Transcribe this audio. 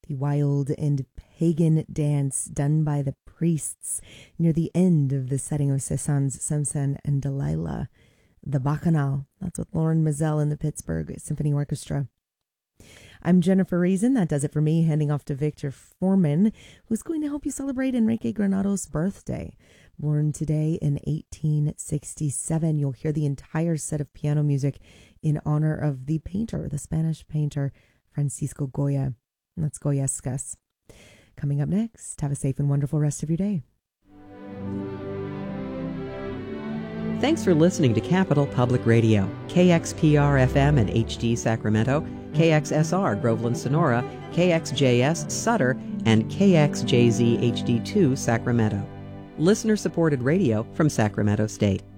the wild and pagan dance done by the priests near the end of the setting of Cézanne's Samson and Delilah, the Bacchanal. That's with Lauren Mizell and the Pittsburgh Symphony Orchestra. I'm Jennifer Reason. That does it for me. Handing off to Victor Foreman, who's going to help you celebrate Enrique Granado's birthday. Born today in 1867, you'll hear the entire set of piano music in honor of the painter, the Spanish painter, Francisco Goya. Let's Goyescas. Coming up next, have a safe and wonderful rest of your day. Thanks for listening to Capital Public Radio, KXPR-FM and HD Sacramento, KXSR Groveland Sonora, KXJS Sutter, and KXJZ HD2 Sacramento. Listener-supported radio from Sacramento State.